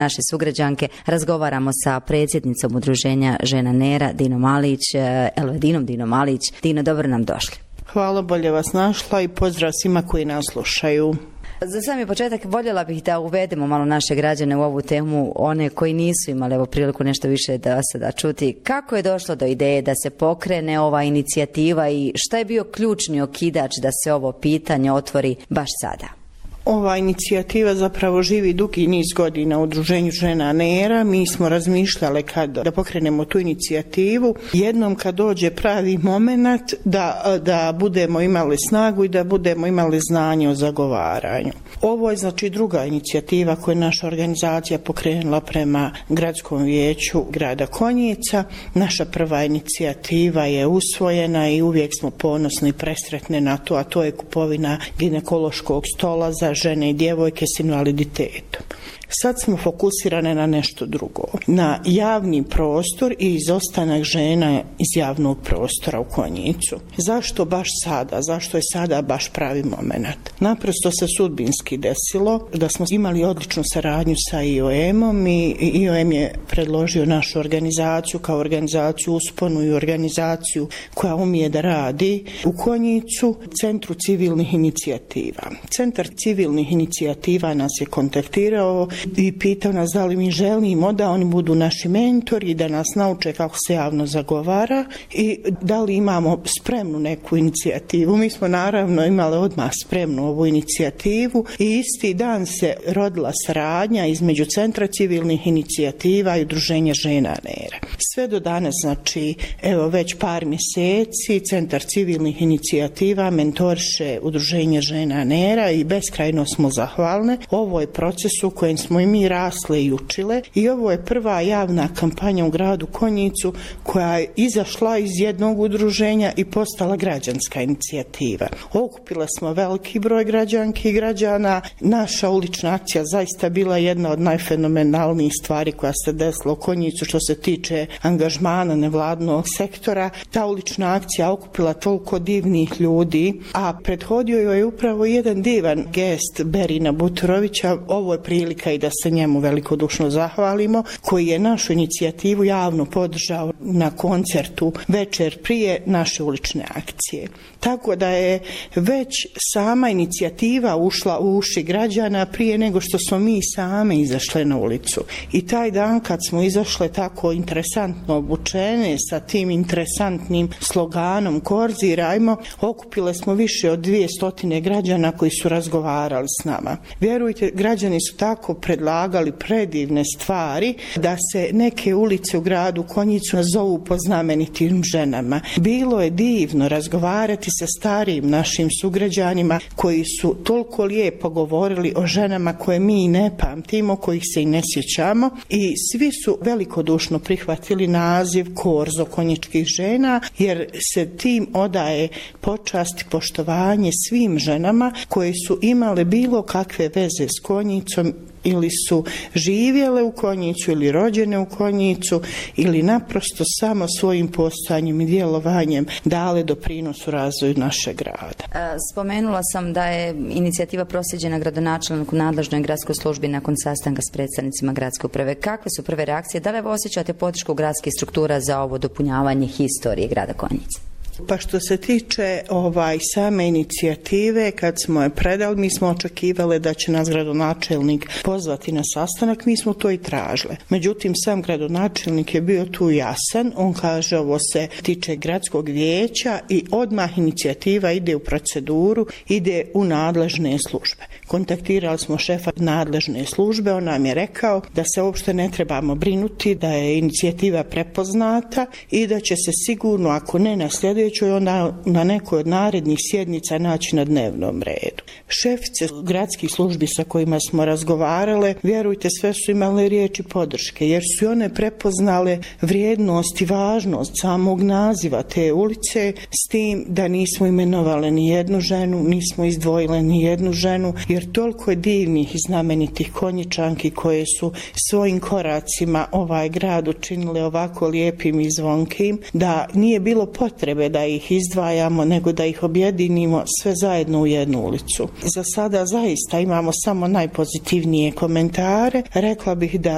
naše sugrađanke. Razgovaramo sa predsjednicom Udruženja žena Nera, Dinom Malić. Dino, dobro nam došli. Hvala, bolje vas našla i pozdrav svima koji nas slušaju. Za sami početak voljela bih da uvedemo malo naše građane u ovu temu, one koji nisu imali priliku nešto više da sada čuti. Kako je došlo do ideje da se pokrene ova inicijativa i šta je bio ključni okidač da se ovo pitanje otvori baš sada? Ova inicijativa zapravo živi dugi niz godina u Udruženju žena Nera. Mi smo razmišljali da pokrenemo tu inicijativu. Jednom kad dođe pravi moment da budemo imali snagu i da budemo imali znanje o zagovaranju. Ovo je znači druga inicijativa koju je naša organizacija pokrenula prema Gradskom vijeću grada Konjica. Naša prva inicijativa je usvojena i uvijek smo ponosni i presretni na to, a to je kupovina ginekološkog stola za žene i djevojke s invaliditetom. Sad smo fokusirane na nešto drugo, na javni prostor i izostanak žena iz javnog prostora u Konjicu. Zašto baš sada? Zašto je sada baš pravi moment? Naprosto se sudbinski desilo da smo imali odličnu saradnju sa IOM-om i IOM je predložio našu organizaciju kao organizaciju usponu i organizaciju koja umije da radi u Konjicu, Centru civilnih inicijativa. Centar civilnih inicijativa nas je kontaktirao i pitao nas da li mi želimo da oni budu naši mentori, da nas nauče kako se javno zagovara i da li imamo spremnu neku inicijativu. Mi smo naravno imali odmah spremnu ovu inicijativu i isti dan se rodila saradnja između Centra civilnih inicijativa i Udruženja žena Nera. Sve do danas, znači, evo već par mjeseci, Centar civilnih inicijativa mentoriše Udruženje žena Nera i beskrajno smo zahvalne. Ovo je proces u kojem smo i mi rasle i učile i ovo je prva javna kampanja u gradu Konjicu koja je izašla iz jednog udruženja i postala građanska inicijativa. Okupila smo veliki broj građanki i građana. Naša ulična akcija zaista bila jedna od najfenomenalnijih stvari koja se desila u Konjicu što se tiče angažmana nevladnog sektora. Ta ulična akcija okupila toliko divnih ljudi, a prethodio joj je upravo jedan divan gest Berina Buturovića. Ovo je prilika i da se njemu velikodušno zahvalimo, koji je našu inicijativu javno podržao na koncertu večer prije naše ulične akcije. Tako da je već sama inicijativa ušla u uši građana prije nego što smo mi same izašle na ulicu. I taj dan kad smo izašle tako interesantno obučene sa tim interesantnim sloganom Korzirajmo, okupile smo više od 200 građana koji su razgovarali s nama. Vjerujte, građani su tako predlagali predivne stvari da se neke ulice u gradu Konjicu nazovu po znamenitim ženama. Bilo je divno razgovarati sa starijim našim sugrađanima koji su toliko lijepo govorili o ženama koje mi ne pamtimo, kojih se i ne sjećamo i svi su velikodušno prihvatili naziv Korzo konjičkih žena jer se tim odaje počast i poštovanje svim ženama koje su imale bilo kakve veze s Konjicom ili su živjele u Konjicu ili rođene u Konjicu ili naprosto samo svojim postojanjem i djelovanjem dale doprinos u razvoju našeg grada. Spomenula sam da je inicijativa proslijeđena gradonačelniku nadležnoj gradskoj službi nakon sastanka s predstavnicima gradske uprave. Kakve su prve reakcije? Da li osjećate podršku gradskih struktura za ovo dopunjavanje historije grada Konjice? Pa što se tiče same inicijative, kad smo je predali, mi smo očekivali da će nas gradonačelnik pozvati na sastanak, mi smo to i tražile. Međutim, sam gradonačelnik je bio tu jasan, on kaže ovo se tiče gradskog vijeća i odmah inicijativa ide u proceduru, ide u nadležne službe. Kontaktirali smo šefa nadležne službe, on nam je rekao da se uopšte ne trebamo brinuti, da je inicijativa prepoznata i da će se sigurno, ako ne na sljedećoj, onda na nekoj od narednih sjednica naći na dnevnom redu. Šefice gradskih službi sa kojima smo razgovarale, vjerujte, sve su imale riječi podrške, jer su one prepoznale vrijednost i važnost samog naziva te ulice, s tim da nismo imenovali ni jednu ženu, nismo izdvojile ni jednu ženu, jer toliko je divnih i znamenitih Konjičanki koje su svojim koracima ovaj grad učinile ovako lijepim i zvonkim, da nije bilo potrebe da ih izdvajamo, nego da ih objedinimo sve zajedno u jednu ulicu. Za sada zaista imamo samo najpozitivnije komentare. Rekla bih da